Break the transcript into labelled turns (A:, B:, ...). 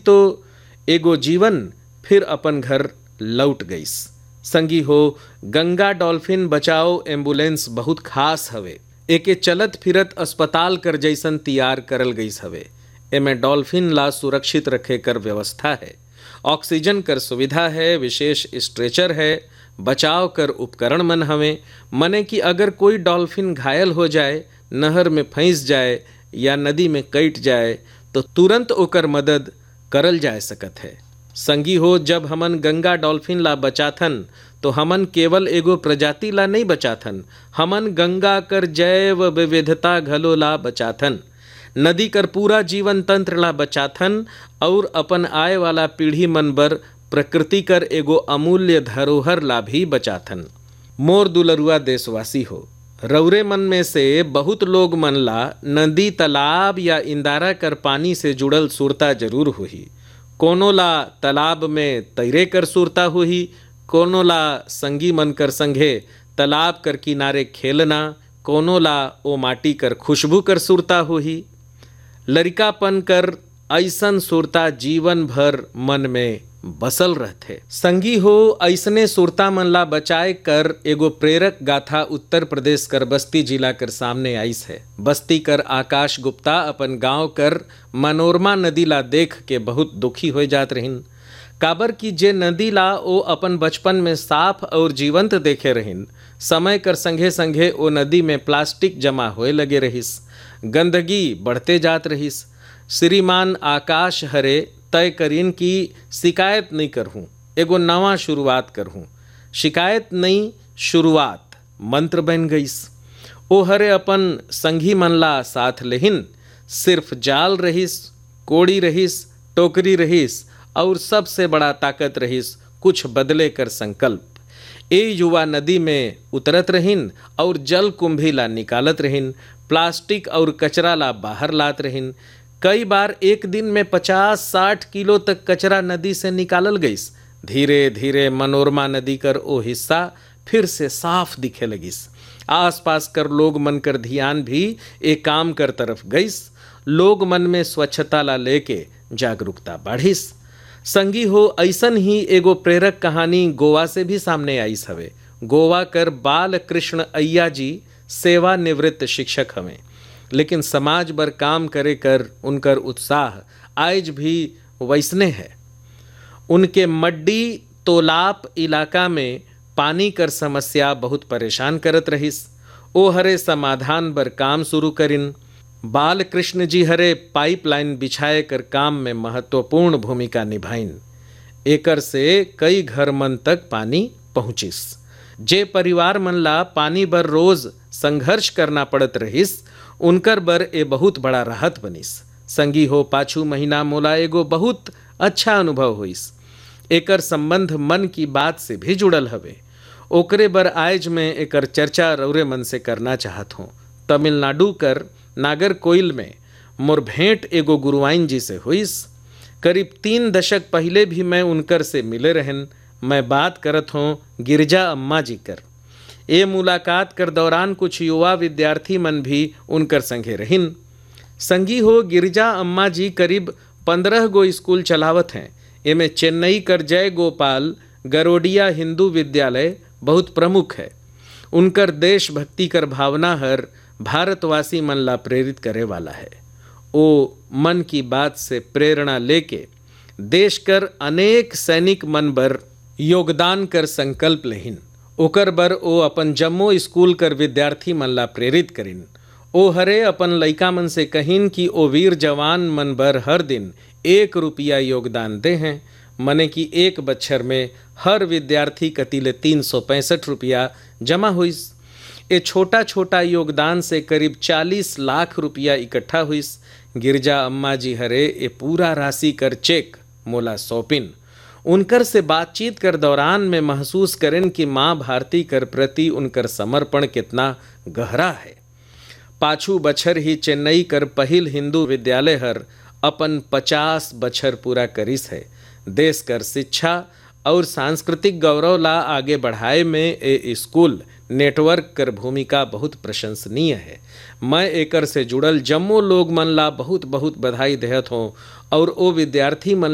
A: तो एगो जीवन फिर अपन घर लौट गईस। संगी हो, गंगा डॉल्फिन बचाओ एम्बुलेंस बहुत खास हवे। एके चलत फिरत अस्पताल कर जैसन तैयार करल गईस हवे। एमे डॉल्फिन ला सुरक्षित रखे कर व्यवस्था है, ऑक्सीजन कर सुविधा है, विशेष स्ट्रेचर है, बचाव कर उपकरण मन हवे। मने कि अगर कोई डॉल्फिन घायल हो जाए, नहर में फंस जाए या नदी में कट जाए तो तुरंत ओकर मदद करल जा सकत है। संगी हो, जब हमन गंगा डॉल्फिन ला बचाथन तो हमन केवल एगो प्रजाति ला नहीं बचाथन, हमन गंगा कर जैव विविधता घलो ला बचाथन, नदी कर पूरा जीवन तंत्र ला बचाथन और अपन आए वाला पीढ़ी मन बर प्रकृति कर एगो अमूल्य धरोहर ला भी बचाथन। मोर दुलरुआ देशवासी हो, रौरे मन में से बहुत लोग मन ला नदी, तालाब या इंदारा कर पानी से जुड़ल सुरता जरूर होही। कोनो ला तालाब में तैरे कर सुरता होही, कोनो ला संगी मन कर संगे तालाब कर किनारे खेलना, कोनो ला ओ माटी कर खुशबू कर सुरता होही। लरिकापन कर ऐसन सुरता जीवन भर मन में बसल रहथे। संगी हो, ऐसने सुरता मन ला बचाए कर एगो प्रेरक गाथा उत्तर प्रदेश कर बस्ती जिला कर सामने आइस है। बस्ती कर आकाश गुप्ता अपन गांव कर मनोरमा नदी ला देख के बहुत दुखी हो जात रहिन। काबर की जे नदी ला ओ अपन बचपन में साफ और जीवंत देखे रहिन, समय कर संगे संगे ओ नदी में प्लास्टिक जमा होए लगे रहिस, गंदगी बढ़ते जात रहिस। श्रीमान आकाश हरे तय करीन की शिकायत नहीं करहूँ, एगो नवा शुरुआत करहूँ। शिकायत नहीं, शुरुआत मंत्र बन गईस। ओ हरे अपन संगी मन ला साथ लेहिन, सिर्फ जाल रहिस, कोड़ी रहिस, टोकरी रहिस और सबसे बड़ा ताकत रहिस कुछ बदले कर संकल्प। ए युवा नदी में उतरत रहिन और जल कुंभी ला निकालत रहिन, प्लास्टिक और कचरा ला बाहर लात रहिन। कई बार एक दिन में 50-60 किलो तक कचरा नदी से निकालल गईस। धीरे धीरे मनोरमा नदी कर ओ हिस्सा फिर से साफ दिखे लगिस। आसपास कर लोग मन कर ध्यान भी एक काम कर तरफ गईस। लोग मन में स्वच्छता ला लेके जागरूकता बढ़िस। संगी हो, ऐसन ही एगो प्रेरक कहानी गोवा से भी सामने आईस हवे। गोवा कर बाल कृष्ण अय्या जी सेवानिवृत्त शिक्षक हवे, लेकिन समाज बर काम करे कर उनकर उत्साह आज भी वैसने है। उनके मड्डी तोलाप इलाका में पानी कर समस्या बहुत परेशान करत रहिस। ओ हरे समाधान बर काम शुरू करिन। बाल कृष्ण जी हरे पाइपलाइन बिछाए कर काम में महत्वपूर्ण भूमिका निभाइन। एकर से कई घर मन तक पानी पहुँचिस। जे परिवार मन ला पानी बर रोज संघर्ष करना पड़त रहिस, उनकर बर ए बहुत बड़ा राहत बनिस। संगी हो, पाछू महीना मोला एगो बहुत अच्छा अनुभव होइस। एकर संबंध मन की बात से भी जुड़ल हवे। ओकरे बर आज में एकर चर्चा रौरे मन से करना चाहत हूँ। तमिलनाडु कर नागरकोइल में मोर भेंट एगो गुरुवाइन जी से हुइस। करीब 3 दशक पहले भी मैं उनकर से मिले रहन। मैं बात करत हूँ गिरजा अम्मा जी कर। ए मुलाकात कर दौरान कुछ युवा विद्यार्थी मन भी उनकर संगे रहिन। संगी हो, गिरजा अम्मा जी करीब 15 गो स्कूल चलावत हैं। एमे चेन्नई कर जय गोपाल गरोडिया हिंदू विद्यालय बहुत प्रमुख है। उनकर देशभक्ति कर भावना हर भारतवासी मन ला प्रेरित करे वाला है। ओ मन की बात से प्रेरणा लेके देश कर अनेक सैनिक मन बर योगदान कर संकल्प लेहिन। ओकर बर ओ अपन जम्मू स्कूल कर विद्यार्थी मन ला प्रेरित करिन। ओ हरे अपन लइका मन से कहिन कि ओ वीर जवान मन बर हर दिन 1 रुपया योगदान दे हैं। मने कि एक बच्छर में हर विद्यार्थी कतिले 365 रुपया जमा हुइस। ए छोटा छोटा योगदान से करीब 40 लाख रुपया इकट्ठा हुइस। गिरजा अम्मा जी हरे ए पूरा राशि कर चेक मोला सौंपिन। उनकर से बातचीत कर दौरान में महसूस करें कि माँ भारती कर प्रति उनकर समर्पण कितना गहरा है। पाछू बछर ही चेन्नई कर पहिल हिंदू विद्यालय हर अपन 50 बछर पूरा करिस है। देश कर शिक्षा और सांस्कृतिक गौरव ला आगे बढ़ाए में ए स्कूल नेटवर्क कर भूमिका बहुत प्रशंसनीय है। मैं एकर से जुड़ल जम्मू लोग मन ला बहुत बहुत बधाई देहत हूँ और ओ विद्यार्थी मन